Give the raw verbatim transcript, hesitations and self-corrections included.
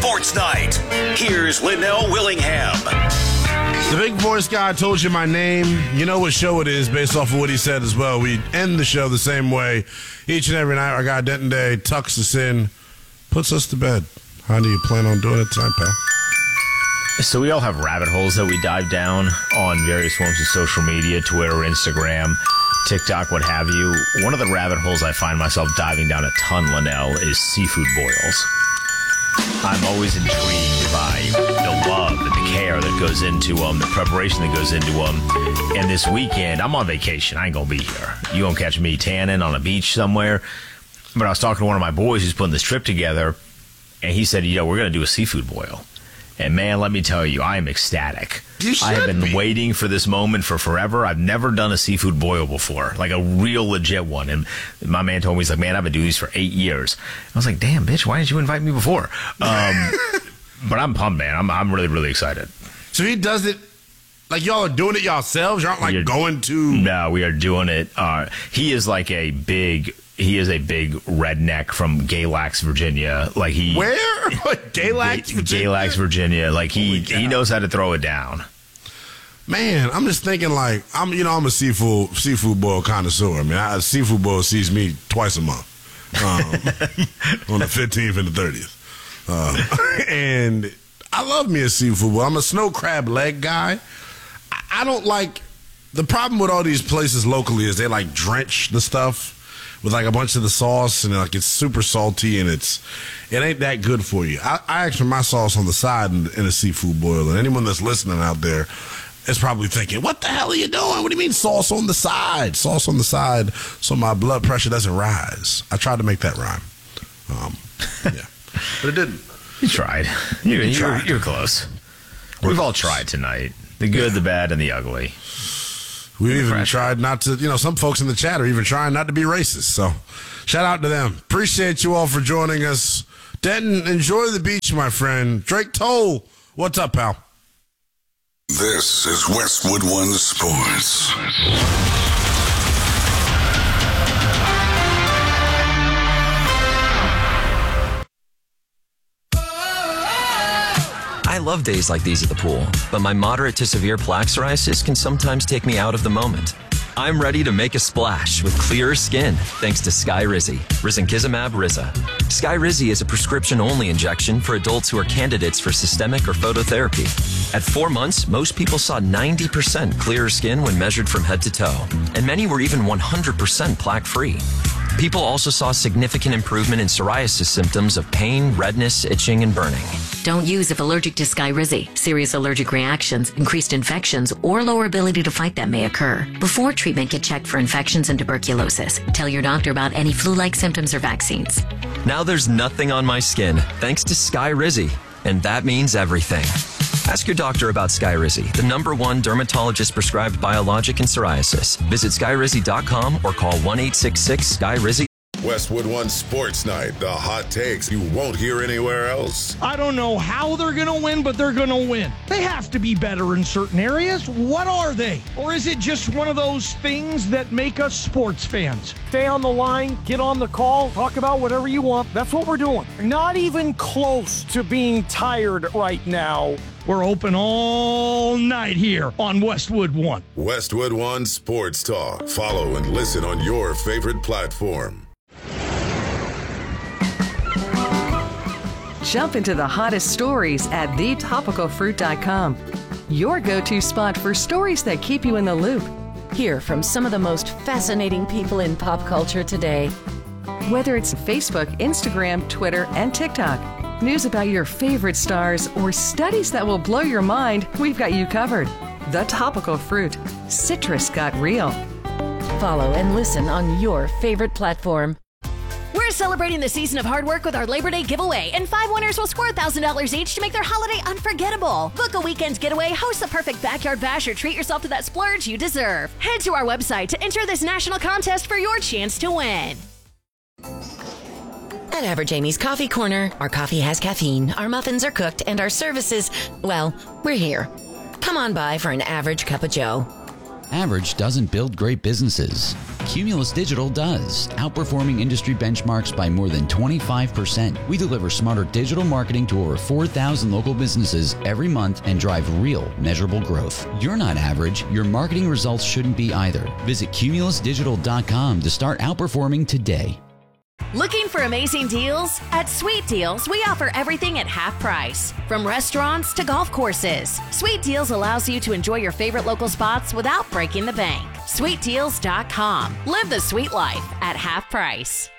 Sports Night. Here's Linnell Willingham. The big voice guy told you my name. You know what show it is based off of what he said as well. We end the show the same way each and every night. Our guy Denton Day tucks us in, puts us to bed. How do you plan on doing it tonight, pal? So we all have rabbit holes that we dive down on various forms of social media, Twitter, Instagram, TikTok, what have you. One of the rabbit holes I find myself diving down a ton, Linnell, is seafood boils. I'm always intrigued by the love and the care that goes into them, the preparation that goes into them. And this weekend, I'm on vacation. I ain't going to be here. You won't catch me tanning on a beach somewhere. But I was talking to one of my boys who's putting this trip together, and he said, you know, we're going to do a seafood boil. And, man, let me tell you, I am ecstatic. You should I have been be. waiting for this moment for forever. I've never done a seafood boil before, like a real legit one. And my man told me, he's like, man, I've been doing these for eight years. I was like, damn, bitch, why didn't you invite me before? Um, but I'm pumped, man. I'm I'm really, really excited. So he does it like y'all are doing it yourselves? You aren't like You're, going to... No, we are doing it. Uh, he is like a big... He is a big redneck from Galax, Virginia. Like he Where? Galax, Virginia? Galax, Virginia. Like he he knows how to throw it down. Man, I'm just thinking like I'm you know I'm a seafood seafood boil connoisseur. I mean, I, seafood boil sees me twice a month, um, on the fifteenth and the thirtieth, uh, and I love me a seafood boil. I'm a snow crab leg guy. I, I don't like the problem with all these places locally is they like drench the stuff with like a bunch of the sauce, and like it's super salty, and it's it ain't that good for you. I, I ask for my sauce on the side in, in a seafood boil, and anyone that's listening out there is probably thinking, "What the hell are you doing? What do you mean sauce on the side? Sauce on the side, so my blood pressure doesn't rise." I tried to make that rhyme, um, yeah, but it didn't. You tried. You, You you're, tried. you're close. We've all tried tonight. The good, Yeah. the bad, and the ugly. We even Fresh. tried not to, you know, some folks in the chat are even trying not to be racist. So shout out to them. Appreciate you all for joining us. Denton, enjoy the beach, my friend. Drake Toll, what's up, pal? This is Westwood One Sports. I love days like these at the pool, but my moderate to severe plaque psoriasis can sometimes take me out of the moment. I'm ready to make a splash with clearer skin thanks to Skyrizi, risankizumab Riza. Skyrizi is a prescription-only injection for adults who are candidates for systemic or phototherapy. At four months, most people saw ninety percent clearer skin when measured from head to toe, and many were even one hundred percent plaque-free. People also saw significant improvement in psoriasis symptoms of pain, redness, itching, and burning. Don't use if allergic to Skyrizi. Serious allergic reactions, increased infections, or lower ability to fight them may occur. Before treatment, get checked for infections and tuberculosis. Tell your doctor about any flu-like symptoms or vaccines. Now there's nothing on my skin thanks to Skyrizi, and that means everything. Ask your doctor about Skyrizi, the number one dermatologist-prescribed biologic in psoriasis. Visit skyrizi dot com or call one eight six six Sky Rizi. Westwood One Sports Night, the hot takes you won't hear anywhere else. I don't know how they're going to win, but they're going to win. They have to be better in certain areas. What are they? Or is it just one of those things that make us sports fans? Stay on the line, get on the call, talk about whatever you want. That's what we're doing. Not even close to being tired right now. We're open all night here on Westwood One. Westwood One Sports Talk. Follow and listen on your favorite platform. Jump into the hottest stories at the topical fruit dot com. Your go-to spot for stories that keep you in the loop. Hear from some of the most fascinating people in pop culture today. Whether it's Facebook, Instagram, Twitter, and TikTok, news about your favorite stars, or studies that will blow your mind, we've got you covered. The Topical Fruit. Citrus got real. Follow and listen on your favorite platform. We're celebrating the season of hard work with our Labor Day giveaway, and five winners will score one thousand dollars each to make their holiday unforgettable. Book a weekend getaway, host the perfect backyard bash, or treat yourself to that splurge you deserve. Head to our website to enter this national contest for your chance to win. At Average Amy's Coffee Corner, our coffee has caffeine, our muffins are cooked, and our services, well, we're here. Come on by for an average cup of joe. Average doesn't build great businesses. Cumulus Digital does, outperforming industry benchmarks by more than twenty-five percent. We deliver smarter digital marketing to over four thousand local businesses every month and drive real, measurable growth. You're not average. Your marketing results shouldn't be either. Visit cumulus digital dot com to start outperforming today. Looking for amazing deals? At Sweet Deals, we offer everything at half price. From restaurants to golf courses, Sweet Deals allows you to enjoy your favorite local spots without breaking the bank. sweet deals dot com. Live the sweet life at half price.